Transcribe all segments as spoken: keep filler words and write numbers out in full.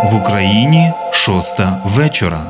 В Україні шоста вечора.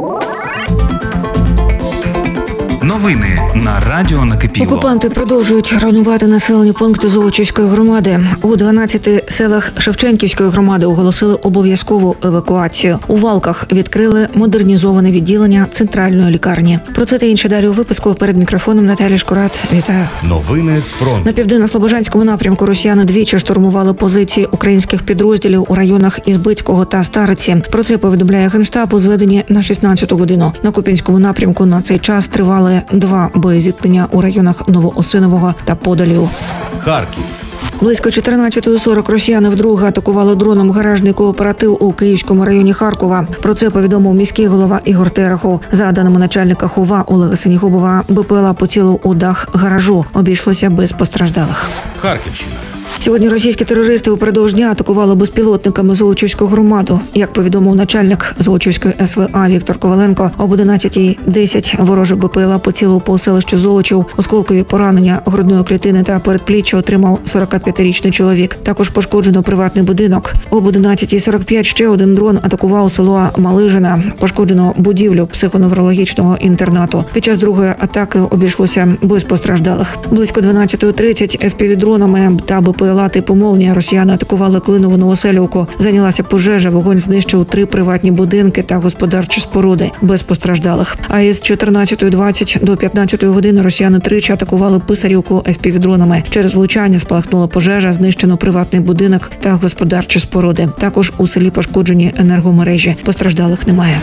Новини на радіо Накипіло. Окупанти продовжують руйнувати населені пункти Золочівської громади. У дванадцяти селах Шевченківської громади оголосили обов'язкову евакуацію. У Валках відкрили модернізоване відділення центральної лікарні. Про це та інше далі у випуску. Перед мікрофоном Наталія Шкурат. Вітаю. Новини з фронту. На південно-слобожанському напрямку росіяни двічі штурмували позиції українських підрозділів у районах Ізбицького та Стариці. Про це повідомляє Генштаб у зведенні на шістнадцяту годину. На Куп'янському напрямку на цей час тривали два боєзіткнення у районах Новоосинового та Подолів. Харків. Близько чотирнадцятої сорок росіяни вдруге атакували дроном гаражний кооператив у Київському районі Харкова. Про це повідомив міський голова Ігор Терехов. За даними начальника ХОВА Олега Синігубова, БПЛА поцілив у дах гаражу. Обійшлося без постраждалих. Харківщина. Сьогодні російські терористи упродовж дня атакували безпілотниками Золочівську громаду. Як повідомив начальник Золочівської ес ве а Віктор Коваленко, об одинадцятій десять ворожий БПЛА поцілив по селищу Золочів. Осколкові поранення грудної клітини та передпліччя отримав сорокап'ятирічний чоловік. Також пошкоджено приватний будинок. Об одинадцятій сорок п'ять ще один дрон атакував село Малижина. Пошкоджено будівлю психоневрологічного інтернату. Під час другої атаки обійшлося без постраждалих. Близько дванадцятої тридцять еф пі ві-дронами та БПЛА типу «Молнія» росіяни атакували Клинову Новоселівку. Зайнялася пожежа, вогонь знищив три приватні будинки та господарчі споруди без постраждалих. А із чотирнадцятої двадцять до п'ятнадцятої години росіяни тричі атакували Писарівку еф пі ві-дронами. Через влучання спалахнула пожежа, знищено приватний будинок та господарчі споруди. Також у селі пошкоджені енергомережі. Постраждалих немає.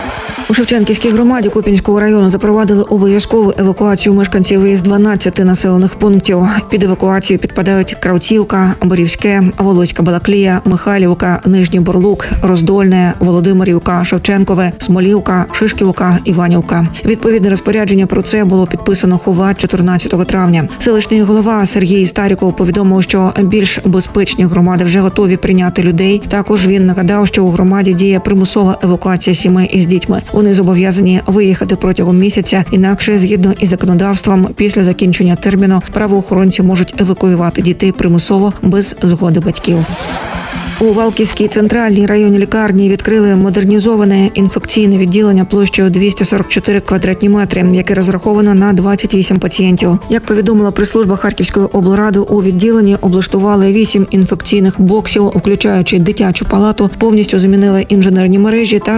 У Шевченківській громаді Куп'янського району запровадили обов'язкову евакуацію мешканців із дванадцяти населених пунктів. Під евакуацію підпадають Кравцівка, Борівське, Волоська Балаклія, Михайлівка, Нижній Бурлук, Роздольне, Володимирівка, Шевченкове, Смолівка, Шишківка, Іванівка. Відповідне розпорядження про це було підписано ХОВА чотирнадцятого травня. Селищний голова Сергій Старіков повідомив, що більш безпечні громади вже готові прийняти людей. Також він нагадав, що у громаді діє примусова евакуація сімей із дітьми. Вони зобов'язані виїхати протягом місяця, інакше, згідно із законодавством, після закінчення терміну правоохоронці можуть евакуювати дітей примусово без згоди батьків. У Валківській центральній районній лікарні відкрили модернізоване інфекційне відділення площею двісті сорок чотири квадратні метри, яке розраховано на двадцять вісім пацієнтів. Як повідомила прес-служба Харківської облради, у відділенні облаштували вісім інфекційних боксів, включаючи дитячу палату, повністю замінили інженерні мережі та